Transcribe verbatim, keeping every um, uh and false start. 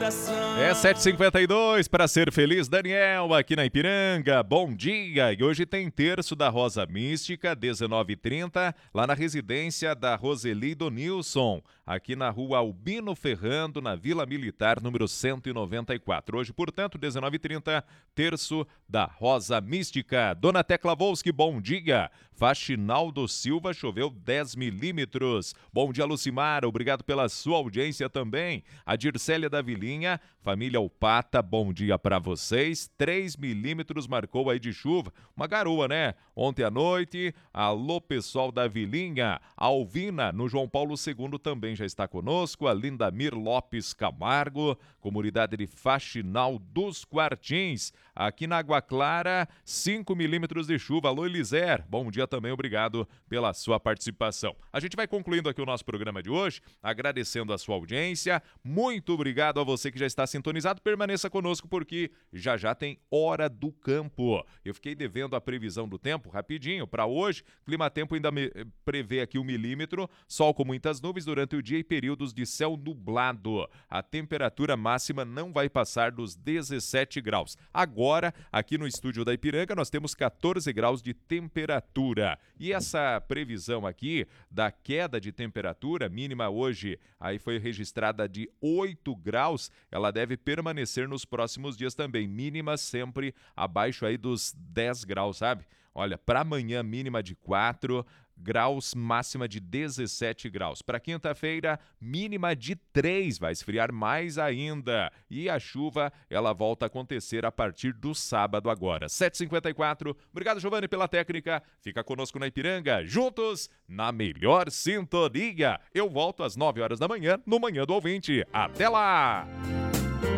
coração. É sete e cinquenta e dois para ser feliz, Daniel, aqui na Ipiranga. Bom dia! E hoje tem terço da Rosa Mística, dezenove e trinta, lá na residência da Roseli do Nilson, aqui na rua Albino Ferrando, na Vila Militar, número cento e noventa e quatro. Hoje, portanto, dezenove e trinta, terço da Rosa Mística. Dona Tecla Volski, bom dia! Faxinaldo Silva, choveu dez milímetros. Bom dia, Lucimar, obrigado pela sua audiência também. A Dircélia da Vilinha, família Opata, bom dia para vocês. três milímetros marcou aí de chuva, uma garoa, né? Ontem à noite, alô pessoal da Vilinha. A Alvina, no João Paulo segundo, também já está conosco. A Lindamir Lopes Camargo, comunidade de Faxinal dos Quartins. Aqui na Água Clara, cinco milímetros de chuva. Alô, Eliser, bom dia também, obrigado pela sua participação. A gente vai concluindo aqui o nosso programa de hoje, agradecendo a sua audiência. Muito obrigado a você que já está sintonizado. Permaneça conosco porque já já tem Hora do Campo. Eu fiquei devendo a previsão do tempo rapidinho para hoje. Climatempo ainda me prevê aqui um milímetro, sol com muitas nuvens durante o dia e períodos de céu nublado. A temperatura máxima não vai passar dos dezessete graus. Agora, aqui no estúdio da Ipiranga, nós temos quatorze graus de temperatura. E essa previsão aqui da queda de temperatura mínima hoje aí foi registrada de oito graus, ela deve permanecer nos próximos dias também, mínima sempre abaixo aí dos dez graus, sabe? Olha, para amanhã mínima de quatro graus, máxima de dezessete graus. Para quinta-feira, mínima de três, vai esfriar mais ainda. E a chuva, ela volta a acontecer a partir do sábado agora. sete e cinquenta e quatro, obrigado, Giovanni, pela técnica. Fica conosco na Ipiranga, juntos, na melhor sintonia. Eu volto às nove horas da manhã, no Manhã do Ouvinte. Até lá!